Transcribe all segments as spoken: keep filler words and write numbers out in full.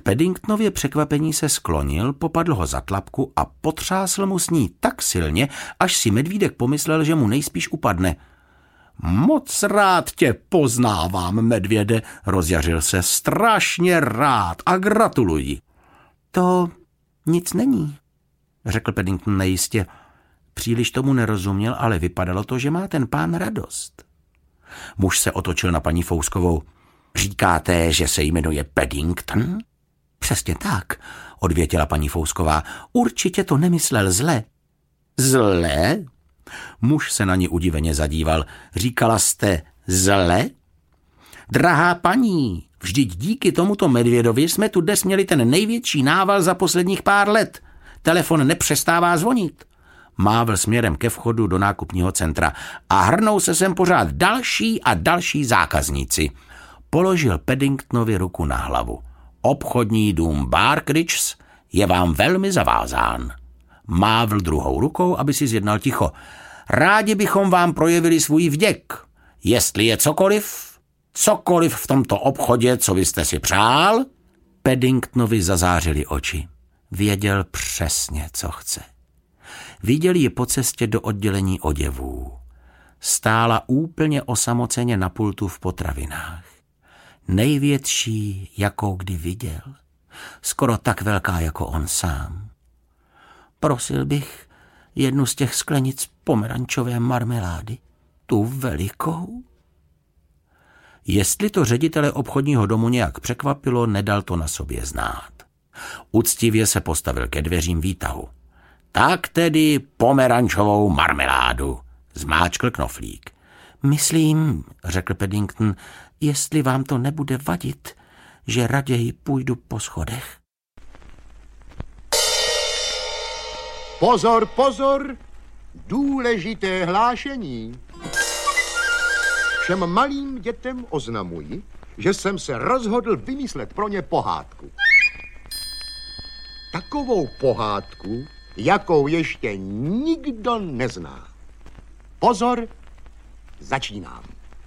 Paddingtonově překvapení se sklonil, popadl ho za tlapku a potřásl mu s ní tak silně, až si medvídek pomyslel, že mu nejspíš upadne. Moc rád tě poznávám, medvěde, rozjařil se, strašně rád a gratuluji. To nic není, řekl Paddington nejistě. Příliš tomu nerozuměl, ale vypadalo to, že má ten pán radost. Muž se otočil na paní Fouskovou. Říkáte, že se jmenuje Paddington? Přesně tak, odvětila paní Fousková. Určitě to nemyslel zle. Zle? Muž se na ní udiveně zadíval. Říkala jste zle? Drahá paní, vždyť díky tomuto medvědovi jsme tu dnes měli ten největší nával za posledních pár let. Telefon nepřestává zvonit. Mávl směrem ke vchodu do nákupního centra a hrnou se sem pořád další a další zákazníci. Položil Paddingtonovi ruku na hlavu. Obchodní dům Barkridges je vám velmi zavázán. Mávl druhou rukou, aby si zjednal ticho. Rádi bychom vám projevili svůj vděk. Jestli je cokoliv, cokoliv v tomto obchodě, co vy jste si přál. Paddingtonovi zazářily oči. Věděl přesně, co chce. Viděl ji po cestě do oddělení oděvů. Stála úplně osamoceně na pultu v potravinách. Největší, jakou kdy viděl. Skoro tak velká jako on sám. Prosil bych jednu z těch sklenic pomerančové marmelády. Tu velikou. Jestli to ředitele obchodního domu nějak překvapilo, nedal to na sobě znát. Uctivě se postavil ke dveřím výtahu. Tak tedy pomerančovou marmeládu, zmáčkl knoflík. Myslím, řekl Paddington, jestli vám to nebude vadit, že raději půjdu po schodech. Pozor, pozor, důležité hlášení. Všem malým dětem oznamuji, že jsem se rozhodl vymyslet pro ně pohádku. Takovou pohádku, jakou ještě nikdo nezná. Pozor, začínám.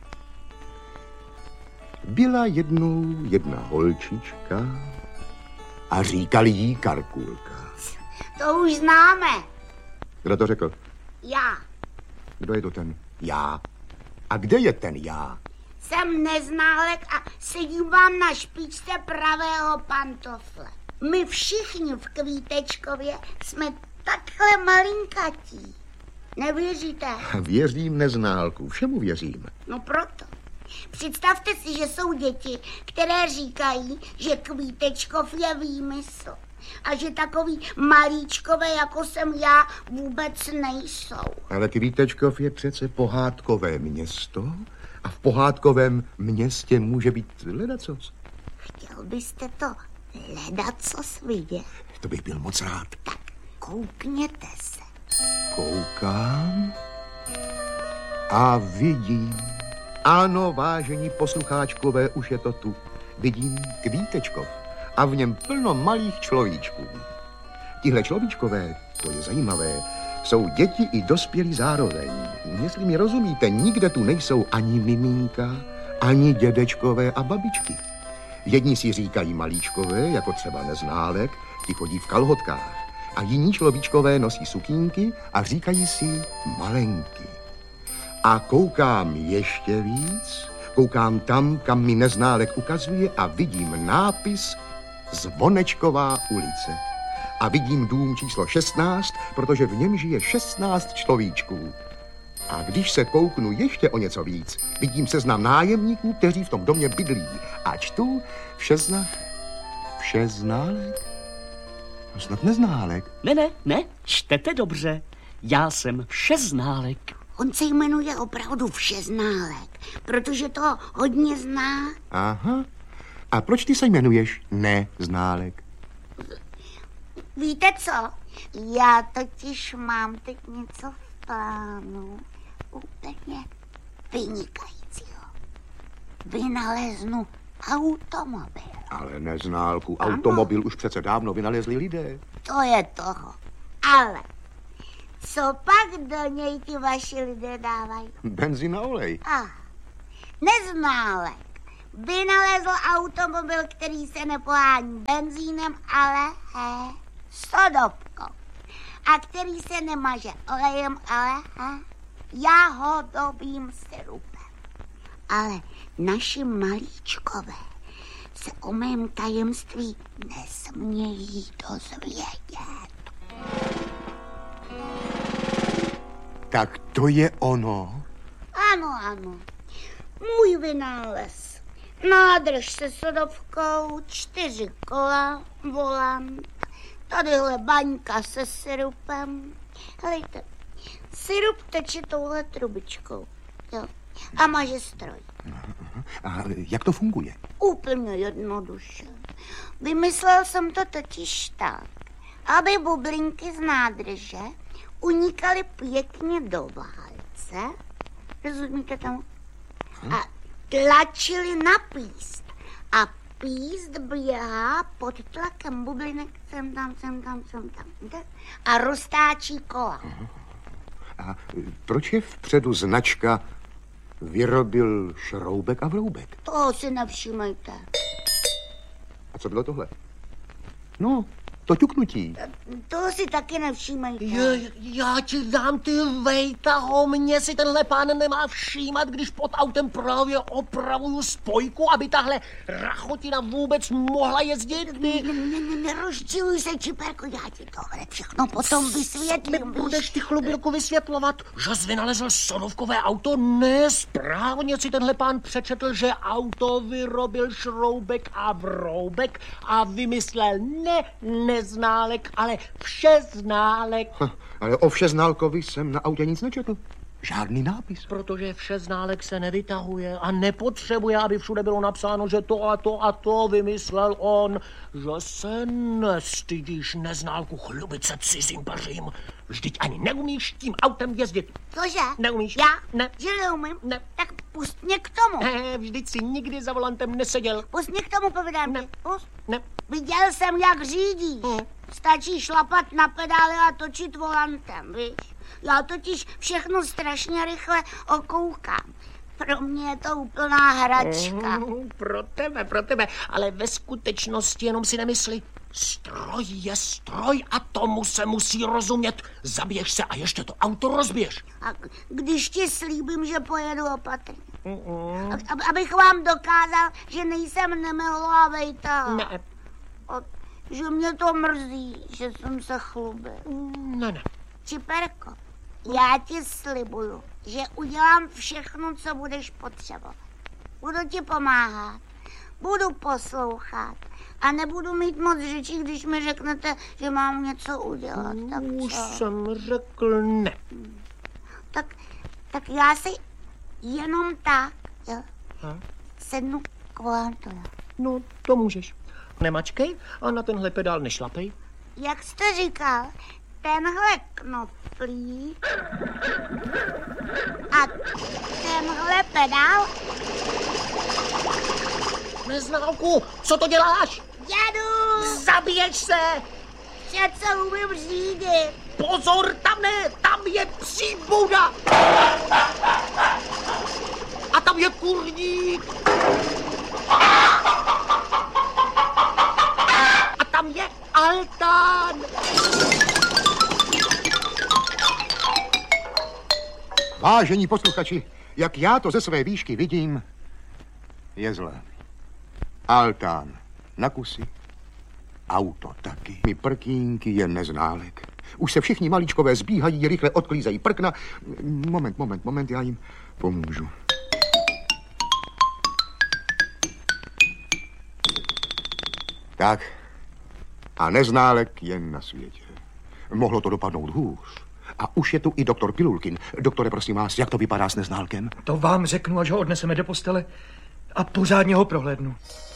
Byla jednou jedna holčička a říkali jí Karkulka. To už známe. Kdo to řekl? Já. Kdo je to ten já? A kde je ten já? Jsem neználek a sedím vám na špičce pravého pantofle. My všichni v Kvítečkově jsme takhle malinkatí. Nevěříte? Věřím, neználku, všemu věřím. No proto. Představte si, že jsou děti, které říkají, že Kvítečkov je výmysl. A že takový malíčkové, jako jsem já, vůbec nejsou. Ale Kvítečkov je přece pohádkové město a v pohádkovém městě může být ledacos. Chtěl byste to ledacos vidět? To bych byl moc rád. Tak koukněte se. Koukám a vidím. Ano, vážení poslucháčkové, už je to tu. Vidím Kvítečkov a v něm plno malých človíčků. Tihle človíčkové, to je zajímavé, jsou děti i dospělí zároveň. Jestli mi rozumíte, nikde tu nejsou ani miminka, ani dědečkové a babičky. Jedni si říkají malíčkové, jako třeba Neználek, ti chodí v kalhotkách. A jiní človíčkové nosí sukínky a říkají si malenky. A koukám ještě víc, koukám tam, kam mi Neználek ukazuje a vidím nápis Zvonečková ulice. A vidím dům číslo šestnáct, protože v něm žije šestnáct človíčků. A když se kouknu ještě o něco víc, vidím seznam nájemníků, kteří v tom domě bydlí. A čtu Všezna... Všeználek? Snad Neználek. Ne, ne, ne, čtete dobře. Já jsem Všeználek. On se jmenuje opravdu Všeználek, protože to hodně zná. Aha. A proč ty se jmenuješ Neználek? Víte co? Já totiž mám teď něco v plánu úplně vynikajícího. Vynaleznu automobil. Ale Neználku, ano. Automobil už přece dávno vynalezli lidé. To je toho. Ale co pak do něj ti vaši lidé dávají? Benzín a olej. Ah, Neználek vynalezl automobil, který se nepohání benzínem, ale he, sodovkou. A který se nemaže olejem, ale he, jahodovým syrupem. Ale naši malíčkové se o mém tajemství nesmějí dozvědět. Tak to je ono. Ano, ano. Můj vynález. Nádrž se sodovkou, čtyři kola, volant. Tadyhle baňka se syrupem. Helejte, syrup teče touhle trubičkou. Jo. A maže stroj. A jak to funguje? Úplně jednoduše. Vymyslel jsem to totiž tak, aby bublinky z nádrže unikaly pěkně do válce. Rozumíte tomu? A tlačili na píst. A píst běhá pod tlakem bublinek sem tam, sem tam, sem tam. A roztáčí kola. A proč je vpředu značka vyrobil Šroubek a Vroubek? Toho si nevšímejte. A co bylo tohle? No, to ťuknutí. Toho si taky nevšímejte. Je, já ti dám, ty vejtaho, mě si tenhle pán nemá všímat, když pod autem právě opravuju spojku, aby tahle rachotina vůbec mohla jezdit. Ty... Nerozčiluj se, Čiperko, já ti tohle všechno potom vysvětlím. Nebudeš ty, chlubělku, vysvětlovat, že jsi vynalezl sodovkové auto? Ne, správně si tenhle pán přečetl, že auto vyrobil Šroubek a Vroubek a vymyslel ne, neználek, ale všeználek. Ha, ale o všeználkovi jsem na autě nic nečetl. Žádný nápis. Protože všeználek se nevytahuje a nepotřebuje, aby všude bylo napsáno, že to a to a to vymyslel on. Že se nestydíš neználku chlubit se cizím pařím. Vždyť ani neumíš tím autem jezdit. Cože? Neumíš? Já? Ne. Že neumím? Ne. Tak pust mě k tomu. Ne, vždyť si nikdy za volantem neseděl. Pust mě k tomu, povídám Ne. ti. Pust. Ne. Viděl jsem, jak řídíš. Hmm. Stačí šlapat na pedály a točit volantem, víš? Já totiž všechno strašně rychle okoukám. Pro mě je to úplná hračka. Mm, pro tebe, pro tebe. Ale ve skutečnosti jenom si nemysli. Stroj je stroj a tomu se musí rozumět. Zabiješ se a ještě to auto rozbiješ. A když ti slíbím, že pojedu opatrně. Mm-mm. Ab, abych vám dokázal, že nejsem nemehla vejta. Ne. A že mě to mrzí, že jsem se chlubil. Ne, ne. Čiperko, já ti slibuju, že udělám všechno, co budeš potřebovat. Budu ti pomáhat, budu poslouchat a nebudu mít moc řečí, když mi řeknete, že mám něco udělat. Tak Už co? jsem řekl ne. Tak, tak já si jenom tak, jo, Ha? sednu k volantu. Jo. No, to můžeš. Nemačkej a na tenhle pedál nešlapej. Jak jste říkal, tenhle knoflík a tenhle pedál. Neználku, co to děláš? Jedu! Zabiješ se! Přece umím řídit. Pozor, tam ne, tam je psí bouda! A tam je kurník! A tam je altán! Vážení posluchači, jak já to ze své výšky vidím, je zlé. Altán na kusy, auto taky. Mi prkínky je neználek. Už se všichni malíčkové zbíhají, rychle odklízejí prkna. Moment, moment, moment, já jim pomůžu. Tak, a neználek je na světě. Mohlo to dopadnout hůř. A už je tu i doktor Pilulkin. Doktore, prosím vás, jak to vypadá s neználkem? To vám řeknu, až ho odneseme do postele a pořádně ho prohlédnu.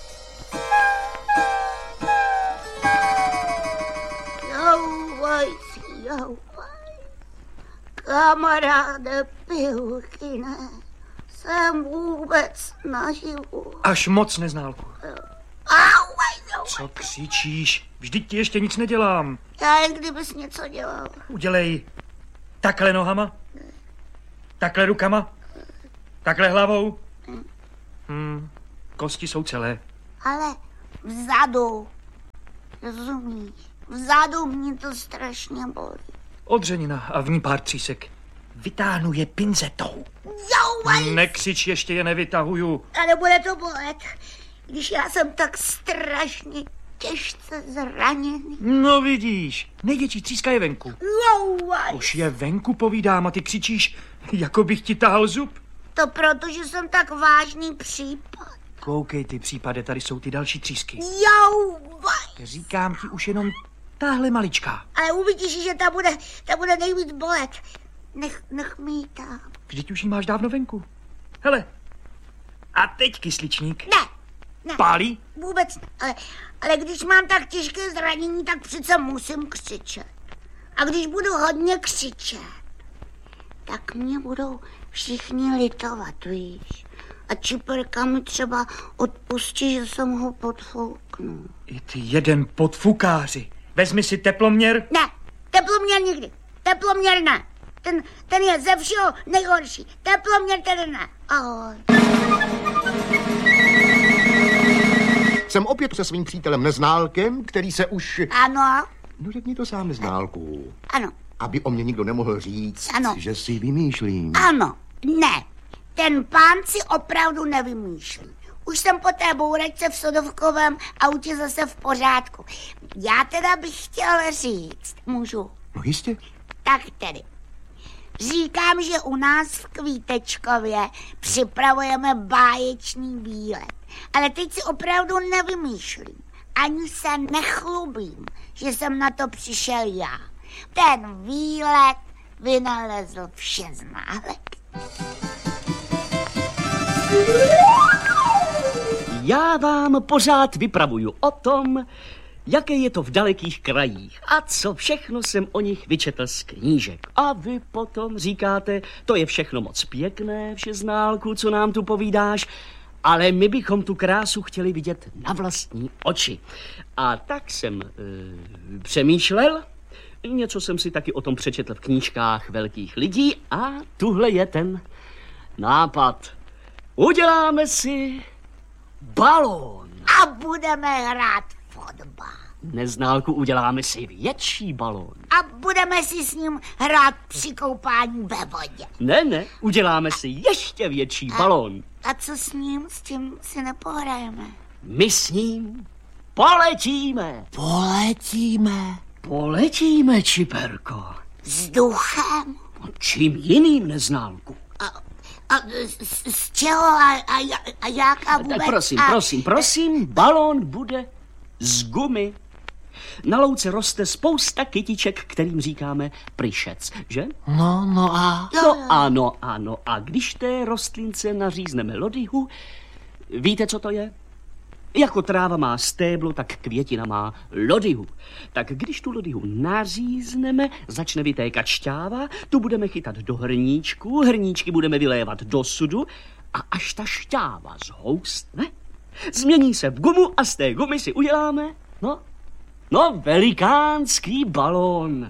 Jouvaj si, jouvaj. Kamaráde Pilulkine, jsem vůbec naživu. Až moc, neználku. Auvaj, jouvaj. Co křičíš? Vždyť ti ještě nic nedělám. Já jen kdybys něco dělal. Udělej takhle nohama, takhle rukama, takhle hlavou. Hmm. Kosti jsou celé. Ale vzadu, rozumíš? Vzadu mě to strašně bolí. Odřenina a v ní pár třísek. Vytáhnu je pinzetou. Jau, Nekřič, ještě je nevytahuju. ale bude to bolet, když já jsem tak strašně těžce zraněný. No vidíš, největší tříska je venku. Jau, Už je venku, povídám, a ty křičíš, jako bych ti tahal zub. to proto, že jsem tak vážný případ. Koukej ty případe, tady jsou ty další třísky. Jau, Říkám ti už jenom tahle maličká. ale uvidíš, že ta bude, ta bude nejvíc bolet. Nech, nech mi ji tam. Vždyť už jí máš dávno venku. Hele, a teď kysličník. Ne, ne. Pálí? Vůbec ne. Ale, ale když mám tak těžké zranění, tak přece musím křičet. A když budu hodně křičet, tak mě budou všichni litovat, víš. A Čiperka mi třeba odpustí, že jsem ho podfouknul. I ty jeden podfukáři. Vezmi si teploměr. Ne, teploměr nikdy. Teploměr ne. Ten, ten je ze všeho nejhorší. Teploměr tedy ne. Ahoj. Jsem opět se svým přítelem Neználkem, který se už... Ano, No řekni to sám, Neználku. ano, Aby o mě nikdo nemohl říct, Ano. že si vymýšlím. ano, ne. Ten pán si opravdu nevymýšlí. Už jsem po té bouračce v sodovkovém autě zase v pořádku. Já teda bych chtěl říct, můžu? No jistě. Tak tedy. Říkám, že u nás v Kvítečkově připravujeme báječný výlet. Ale teď si opravdu nevymýšlím. Ani se nechlubím, že jsem na to přišel já. Ten výlet vynalezl Všeználek. Já vám pořád vypravuju o tom, jaké je to v dalekých krajích a co všechno jsem o nich vyčetl z knížek. A vy potom říkáte, to je všechno moc pěkné, Všeználku, co nám tu povídáš, ale my bychom tu krásu chtěli vidět na vlastní oči. A tak jsem e, přemýšlel, něco jsem si taky o tom přečetl v knížkách velkých lidí a tuhle je ten nápad. Uděláme si balón. A budeme hrát fotbal. Neználku, uděláme si větší balón. A budeme si s ním hrát při koupání ve vodě. Ne, ne, uděláme si ještě větší balón. A co s ním? S tím si nepohrajeme. My s ním poletíme. Poletíme. Poletíme, Čiperko. Vzduchem? Čím jiným, Neználku? A, a z, z čeho a, a, a jak a vůbec? Tak prosím, a, prosím, prosím, balón bude z gumy. Na louce roste spousta kytiček, kterým říkáme pryšec, že? No, no a... No ano, ano. A když té rostlince nařízneme lodyhu, víte, co to je? Jako tráva má stéblo, tak květina má lodyhu. Tak když tu lodyhu nařízneme, začne vytékat šťáva, tu budeme chytat do hrníčku, hrníčky budeme vylévat do sudu a až ta šťáva zhoustne, změní se v gumu a z té gumy si uděláme, no, no, velikánský balón.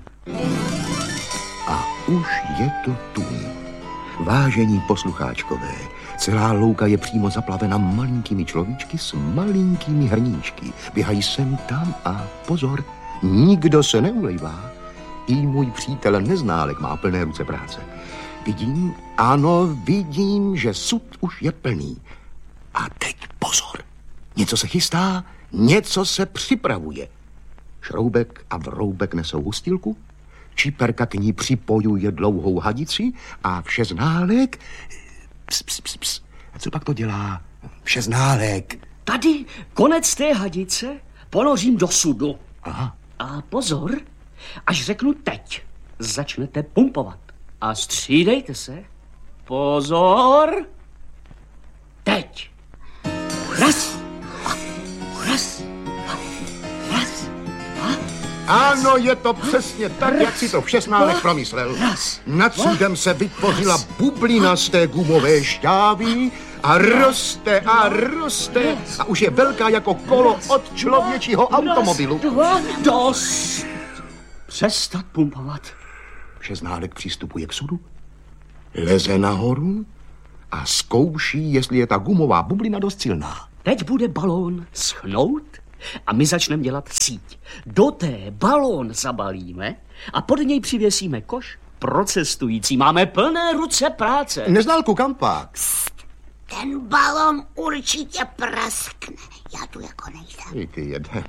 A už je to tu. Vážení poslucháčkové, celá louka je přímo zaplavena malinkými človíčky s malinkými hrníčky. Běhají sem tam a pozor, nikdo se neulejvá. I můj přítel Neználek má plné ruce práce. Vidím, ano, vidím, že sud už je plný. A teď pozor, něco se chystá, něco se připravuje. Šroubek a Vroubek nesou hustilku, Čiperka k ní připojuje dlouhou hadici a Všeználek... Ps, ps, ps, ps. A co pak to dělá Všeználek? Tady konec té hadice ponořím do sudu. Aha. A pozor, až řeknu teď, začnete pumpovat. A střídejte se. Pozor. Teď. Raz. Raz. Raz. Ano, je to přesně tak, jak si to Všeználek promyslel. Raz. Nad sudem se vytvořila bublina z té gumové šťávy a roste a roste a už je velká jako kolo od člověčího automobilu. Dva, dost. Přestat pumpovat. Všeználek přistupuje k sudu, leze nahoru a zkouší, jestli je ta gumová bublina dost silná. Teď bude balón schnout a my začneme dělat síť. Do té balón zabalíme a pod něj přivěsíme koš pro cestující. Máme plné ruce práce. Neználku, kam pak? Ten balon určitě praskne. Já tu jako nejsem. I ty jeden.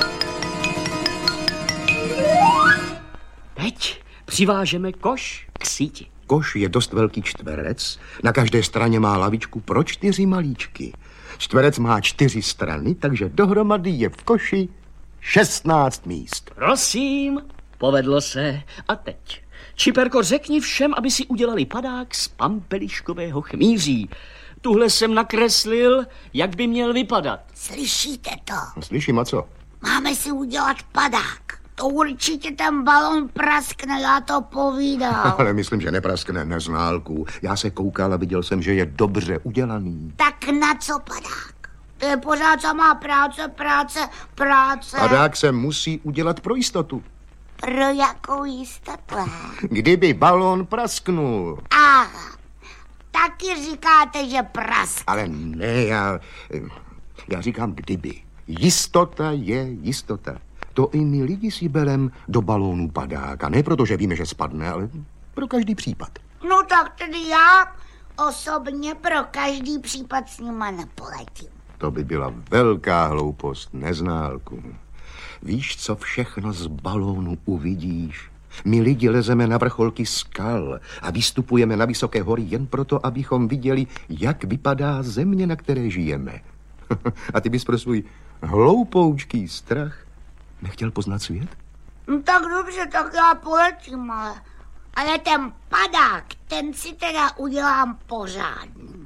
Teď přivážeme koš k síti. Koš je dost velký čtverec. Na každé straně má lavičku pro čtyři malíčky. Čtverec má čtyři strany, takže dohromady je v koši šestnáct míst. Prosím, povedlo se. A teď, Čiperko, řekni všem, aby si udělali padák z pampeliškového chmíří. Tuhle jsem nakreslil, jak by měl vypadat. Slyšíte to? Slyším, a co? Máme si udělat padák. To určitě ten balon praskne, já to povídal. Ale myslím, že nepraskne, Neználku. Já se koukal a viděl jsem, že je dobře udělaný. Tak na co padák? To je pořád samá práce, práce, práce. Padák se musí udělat pro jistotu. Pro jakou jistotu? Kdyby balon prasknul. Aha, taky říkáte, že prask. Ale ne, já, já říkám kdyby. Jistota je jistota. To i my lidi si berem do balónu padák. A ne proto, že víme, že spadne, ale pro každý případ. No tak tedy já osobně pro každý případ s nima nepoletím. To by byla velká hloupost, Neználku. Víš, co všechno z balónu uvidíš? My lidi lezeme na vrcholky skal a vystupujeme na vysoké hory jen proto, abychom viděli, jak vypadá země, na které žijeme. A ty bys pro svůj hloupoučký strach nechtěl poznat svět? No tak dobře, tak já poletím, ale, ale ten padák, ten si teda udělám pořádný.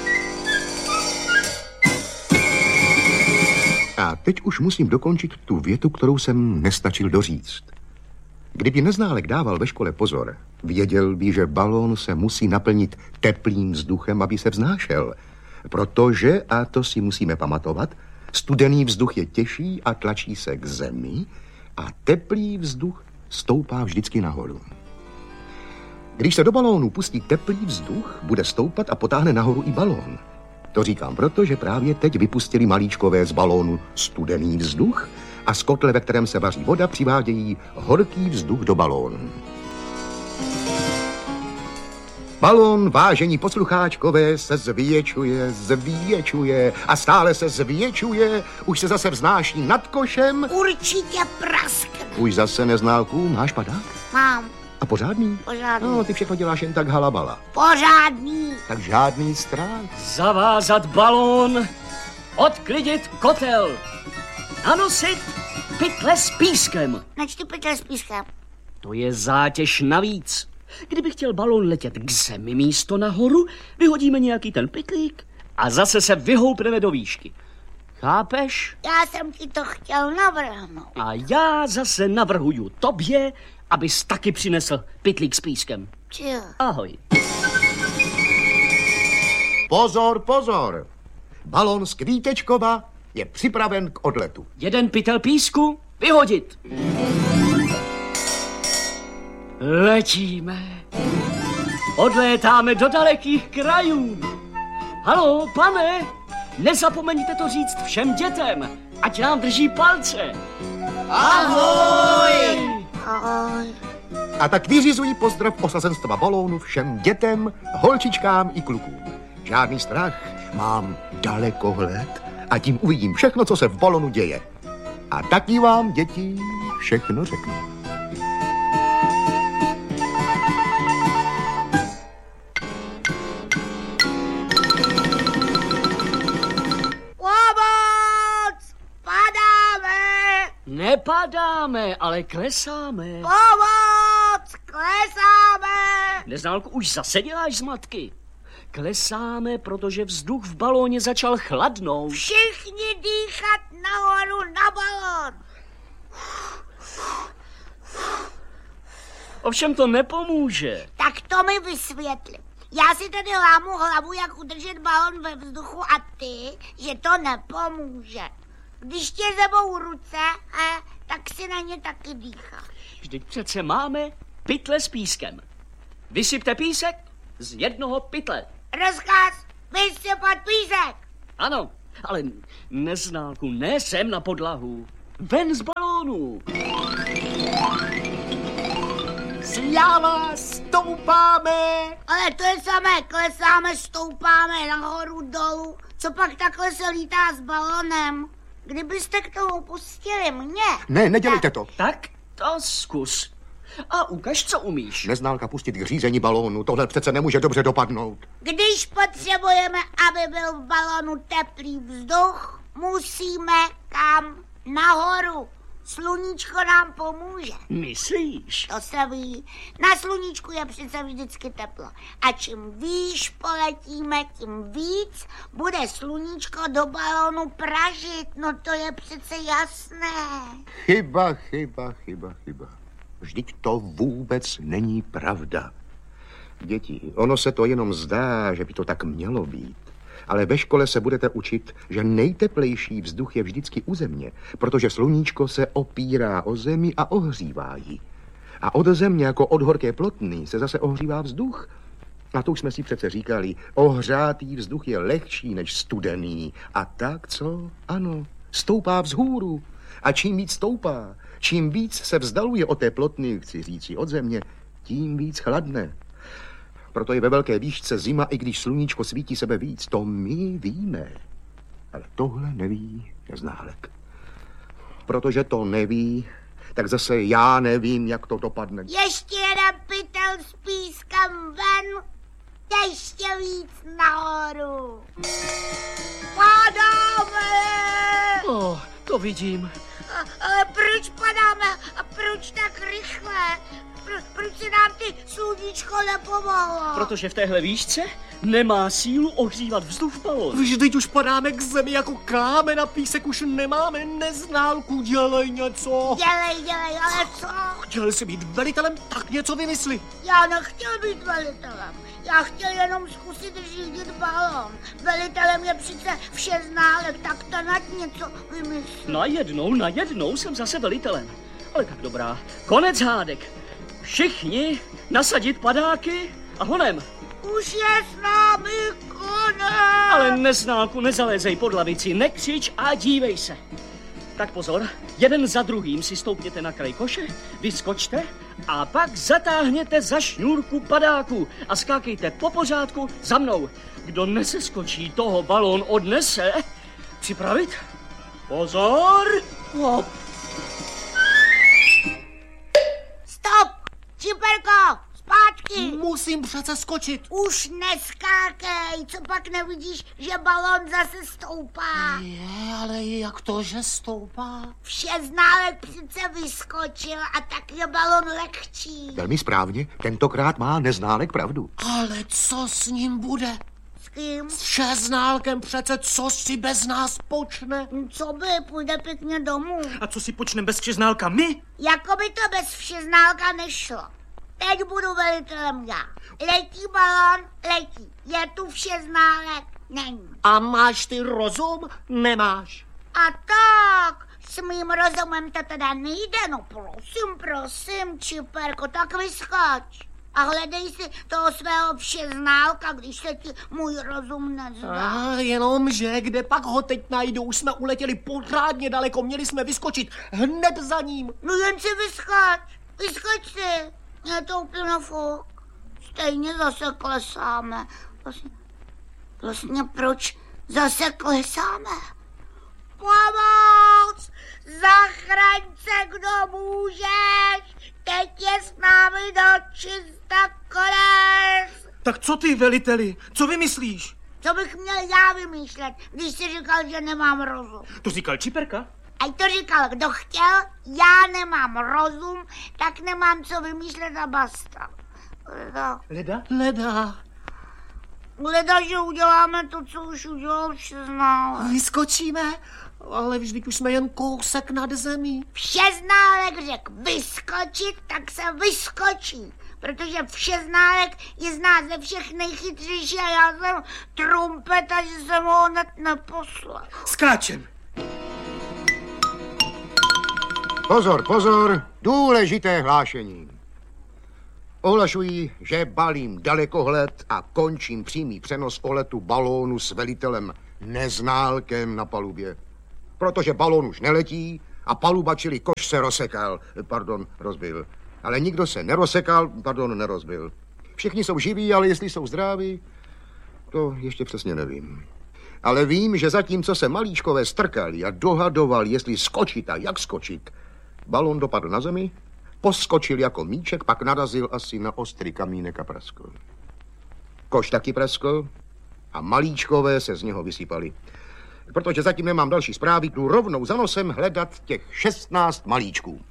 A teď už musím dokončit tu větu, kterou jsem nestačil doříct. Kdyby Neználek dával ve škole pozor, věděl by, že balón se musí naplnit teplým vzduchem, aby se vznášel. Protože, a to si musíme pamatovat, studený vzduch je těžší a tlačí se k zemi a teplý vzduch stoupá vždycky nahoru. Když se do balónu pustí teplý vzduch, bude stoupat a potáhne nahoru i balón. To říkám proto, že právě teď vypustili malíčkové z balónu studený vzduch a z kotle, ve kterém se vaří voda, přivádějí horký vzduch do balónu. Balón, vážení poslucháčkové, se zvětšuje, zvětšuje a stále se zvětšuje, už se zase vznáší nad košem. Určitě praskne. Už zase, Neználku, máš padák? Mám. A pořádný? Pořádný. No, ty všechno děláš jen tak halabala. Pořádný. Tak žádný strach. Zavázat balón, odklidit kotel, nanosit pytle s pískem. Načti pytle s pískem. To je zátěž navíc. Kdyby chtěl balón letět k zemi místo nahoru, vyhodíme nějaký ten pytlík a zase se vyhoupneme do výšky. Chápeš? Já jsem ti to chtěl navrhnout. A já zase navrhuju tobě, abys taky přinesl pytlík s pískem. Čil. Ahoj. Pozor, pozor. Balón z Kvítečkova je připraven k odletu. Jeden pytel písku vyhodit. Letíme. Odlétáme do dalekých krajů. Haló, pane, nezapomeňte to říct všem dětem, ať nám drží palce. Ahoj! Ahoj. A tak vyřizují pozdrav osazenstva balónu všem dětem, holčičkám i klukům. Žádný strach, mám dalekohled a tím uvidím všechno, co se v balonu děje. A taky vám, děti, všechno řeknu. Nepadáme, ale klesáme. Pomoc! Klesáme! Neználku, už zase děláš zmatky. Klesáme, protože vzduch v balóně začal chladnout. Všichni dýchat nahoru na balón. Ovšem to nepomůže. Tak to mi vysvětli. Já si tady lámu hlavu, jak udržet balón ve vzduchu a ty, že to nepomůže. Když tě zebou ruce, eh, tak si na ně taky dýcháš. Vždyť přece máme pytle s pískem. Vysypte písek z jednoho pytle. Rozkaz, vysypat písek. Ano, Ale Neználku, ne sem na podlahu. Ven z balónu. Sláva, stoupáme! Ale to je samé, klesáme, stoupáme nahoru, dolů. Co pak takhle se lítá s balónem? Kdybyste k tomu pustili mě... Ne, nedělejte to. Tak to zkus. A ukaž, co umíš. Neználka pustit k řízení balónu, tohle přece nemůže dobře dopadnout. Když potřebujeme, aby byl v balónu teplý vzduch, musíme kam? Nahoru. Sluníčko nám pomůže. Myslíš? To se ví. Na sluníčku je přece vždycky teplo. A čím výš poletíme, tím víc bude sluníčko do balónu pražit. No to je přece jasné. Chyba, chyba, chyba, chyba. Vždyť to vůbec není pravda. Děti, ono se to jenom zdá, že by to tak mělo být. Ale ve škole se budete učit, že nejteplejší vzduch je vždycky u země, protože sluníčko se opírá o zemi a ohřívá ji. A od země jako od horké plotny se zase ohřívá vzduch. A to už jsme si přece říkali, ohřátý vzduch je lehčí než studený. A tak co? Ano, stoupá vzhůru. A čím víc stoupá, čím víc se vzdaluje od té plotny, chci říci od země, tím víc chladne. Proto je ve velké výšce zima, i když sluníčko svítí sebe víc. To my víme. Ale tohle neví Neználek. Protože to neví, tak zase já nevím, jak to dopadne. Ještě jeden pytel s pískem ven, ještě víc nahoru. Padáme! Oh, to vidím. A, ale proč padáme a proč tak rychle? Pro, proč se nám ty sluníčko nepomohlo? Protože v téhle výšce nemá sílu ohřívat vzduch v balónu. Vždyť už padáme k zemi jako kámen na písek, už nemáme. Neználku, dělej něco. Dělej, dělej, ale co? Chtěl jsi být velitelem, tak něco vymysli. Já nechtěl být velitelem. Já chtěl jenom zkusit řídit balón. Velitelem je přece Všeználek, tak ten ať něco vymyslí. Najednou, najednou jsem zase velitelem. Ale tak dobrá, konec hádek. Všichni nasadit padáky a honem. Už je s námi konec. Ale Neználku, nezalézej pod lavici, nekřič a dívej se. Tak pozor, jeden za druhým si stoupněte na kraj koše, vyskočte a pak zatáhněte za šňůrku padáku a skákejte po pořádku za mnou. Kdo neseskočí, toho balón odnese. Připravit? Pozor! Hop. Stop! Čiperko, zpátky! Musím přece skočit. Už neskákej, co pak nevidíš, že balón zase stoupá? Je, ale jak to, že stoupá? Všeználek přece vyskočil a tak je balón lehčí. Velmi správně, tentokrát má Neználek pravdu. Ale co s ním bude? S kým? S Všeználkem přece, co si bez nás počne? Co by, půjde pěkně domů. A co si počneme bez Všeználka my? Jako by to bez Všeználka nešlo. Teď budu velitelem já. Letí balón, letí. Je tu Všeználek, není. A máš ty rozum? Nemáš. A tak, s mým rozumem to teda nejde. No prosím, prosím, Čiperko, tak vyskoč. A hledej si toho svého Všeználka, když se ti můj rozum nezdá. A jenom, že kde pak ho teď najdu? Už jsme uletěli pořádně daleko, měli jsme vyskočit hned za ním. No jen si vyskoč, vyskoč si. Je to úplně fuk. Stejně zase klesáme. Vlastně, vlastně proč zase klesáme? Pomoc! Zachraň se, kdo můžeš! Teď je s námi do čista konec! Tak co ty, veliteli? Co vymyslíš? Co bych měl já vymýšlet, když jsi říkal, že nemám rozum? To říkal Čiperka? Ať to říkal, kdo chtěl, já nemám rozum, tak nemám co vymýšlet a basta. Leda, Leda? Leda. leda, že uděláme to, co už udělal Všeználek. Vyskočíme? Ale vždyť už jsme jen kousek nad zemí. Všeználek řekl vyskočit, tak se vyskočí. Protože Všeználek je z nás ze všech nejchytřejší a já jsem trumpeta, že jsem ho hned neposlal. Skáčem. Pozor, pozor, důležité hlášení. Ohlašuji, že balím dalekohled a končím přímý přenos o letu balónu s velitelem Neználkem na palubě. Protože balon už neletí a paluba, čili koš, se rozsekal. Pardon, rozbil. Ale nikdo se nerozsekal, pardon, nerozbil. Všichni jsou živí, ale jestli jsou zdraví, to ještě přesně nevím. Ale vím, že zatímco se malíčkové strkali a dohadovali, jestli skočit a jak skočit, balon dopadl na zemi, poskočil jako míček, pak narazil asi na ostrý kamínek a praskl. Koš taky praskl a malíčkové se z něho vysypali. Protože zatím nemám další zprávy, jdu rovnou za nosem hledat těch šestnáct malíčků.